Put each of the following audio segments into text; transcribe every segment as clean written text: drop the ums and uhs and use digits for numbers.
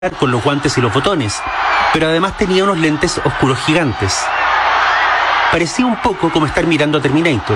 con los guantes y los botones, pero además tenía unos lentes oscuros gigantes. Parecía un poco como estar mirando a Terminator.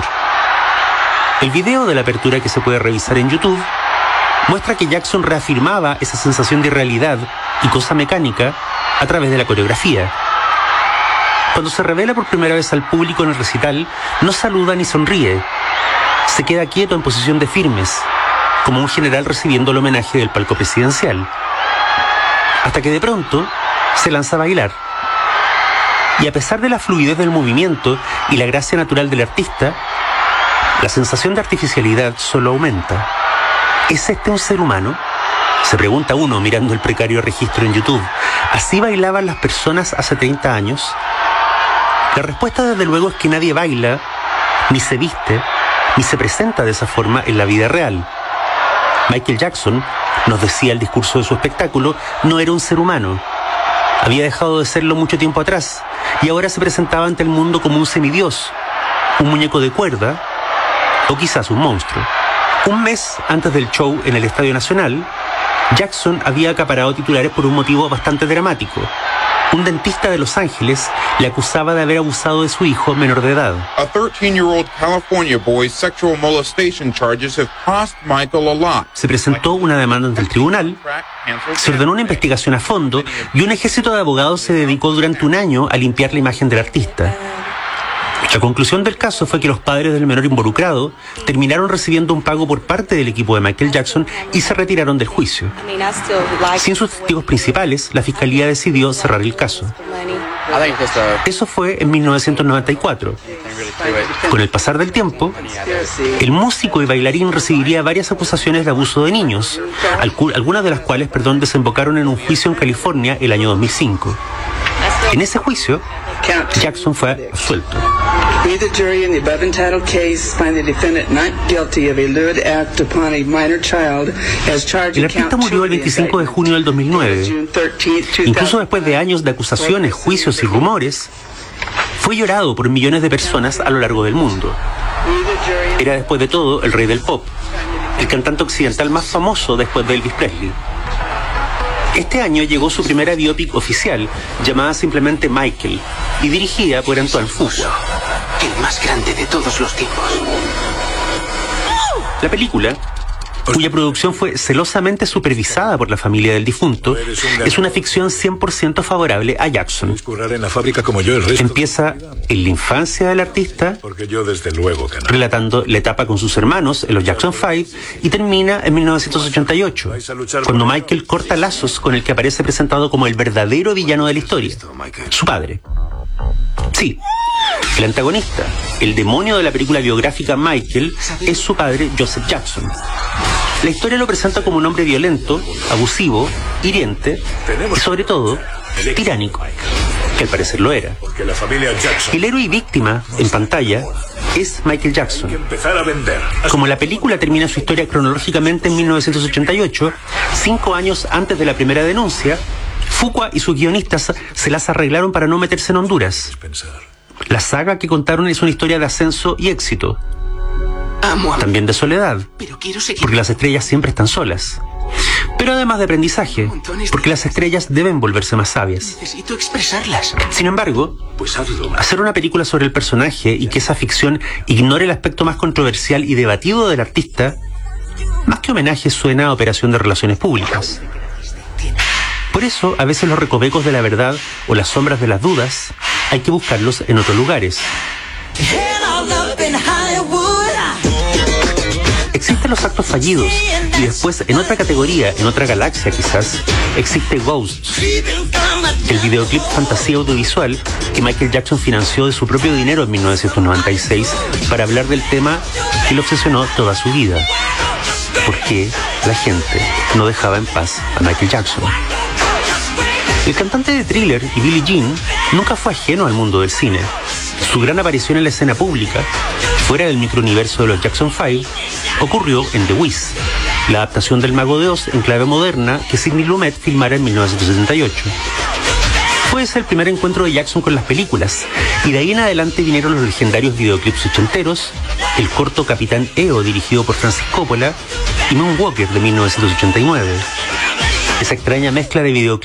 El video de la apertura, que se puede revisar en YouTube, muestra que Jackson reafirmaba esa sensación de irrealidad y cosa mecánica a través de la coreografía. Cuando se revela por primera vez al público en el recital, no saluda ni sonríe. Se queda quieto en posición de firmes, como un general recibiendo el homenaje del palco presidencial. Hasta que de pronto se lanza a bailar. Y a pesar de la fluidez del movimiento y la gracia natural del artista, la sensación de artificialidad solo aumenta. ¿Es este un ser humano?, se pregunta uno mirando el precario registro en YouTube. ¿Así bailaban las personas hace 30 años? La respuesta, desde luego, es que nadie baila, ni se viste, ni se presenta de esa forma en la vida real. Michael Jackson, nos decía el discurso de su espectáculo, no era un ser humano. Había dejado de serlo mucho tiempo atrás y ahora se presentaba ante el mundo como un semidios, un muñeco de cuerda o quizás un monstruo. Un mes antes del show en el Estadio Nacional, Jackson había acaparado titulares por un motivo bastante dramático. Un dentista de Los Ángeles le acusaba de haber abusado de su hijo menor de edad. A 13-year-old California boy's sexual molestation charges have cost Michael a lot. Se presentó una demanda ante el tribunal, se ordenó una investigación a fondo y un ejército de abogados se dedicó durante un año a limpiar la imagen del artista. La conclusión del caso fue que los padres del menor involucrado terminaron recibiendo un pago por parte del equipo de Michael Jackson y se retiraron del juicio. Sin sus testigos principales, la fiscalía decidió cerrar el caso. Eso fue en 1994. Con el pasar del tiempo, el músico y bailarín recibiría varias acusaciones de abuso de niños, algunas de las cuales, desembocaron en un juicio en California el año 2005. En ese juicio, Jackson fue absuelto. We, the jury in the above entitled case, find the defendant not guilty of a lewd act upon a minor child as charged. El artista murió el 25 de junio del 2009. Incluso después de años de acusaciones, juicios y rumores, fue llorado por millones de personas a lo largo del mundo. Era, después de todo, el rey del pop, el cantante occidental más famoso después de Elvis Presley. Este año llegó su primera biopic oficial, llamada simplemente Michael, y dirigida por Antoine Fuqua. El más grande de todos los tiempos. La película, cuya producción fue celosamente supervisada por la familia del difunto, es una ficción 100% favorable a Jackson. En la fábrica como yo, el resto. Empieza en la infancia del artista, porque yo desde luego que no, relatando la etapa con sus hermanos en los Jackson 5, y termina en 1988, cuando Michael corta lazos con el que aparece presentado como el verdadero villano de la historia, su padre. Sí, el antagonista, el demonio de la película biográfica Michael, es su padre, Joseph Jackson. La historia lo presenta como un hombre violento, abusivo, hiriente y, sobre todo, tiránico, que al parecer lo era. El héroe y víctima, en pantalla, es Michael Jackson. Como la película termina su historia cronológicamente en 1988, 5 años antes de la primera denuncia, Fuqua y sus guionistas se las arreglaron para no meterse en Honduras. La saga que contaron es una historia de ascenso y éxito. También de soledad, porque las estrellas siempre están solas. Pero además de aprendizaje, porque las estrellas deben volverse más sabias. Necesito expresarlas. Sin embargo, hacer una película sobre el personaje y que esa ficción ignore el aspecto más controversial y debatido del artista, más que homenaje, suena a operación de relaciones públicas. Por eso, a veces los recovecos de la verdad o las sombras de las dudas hay que buscarlos en otros lugares. Existen los actos fallidos y después, en otra categoría, en otra galaxia quizás, existe Ghosts, el videoclip fantasía audiovisual que Michael Jackson financió de su propio dinero en 1996 para hablar del tema que lo obsesionó toda su vida. ¿Por qué la gente no dejaba en paz a Michael Jackson? El cantante de Thriller y Billie Jean nunca fue ajeno al mundo del cine. Su gran aparición en la escena pública, fuera del microuniverso de los Jackson 5, ocurrió en The Wiz, la adaptación del Mago de Oz en clave moderna que Sidney Lumet filmara en 1978. Fue ese el primer encuentro de Jackson con las películas, y de ahí en adelante vinieron los legendarios videoclips ochenteros, el corto Capitán EO dirigido por Francis Coppola y Moonwalker de 1989. Esa extraña mezcla de videoclips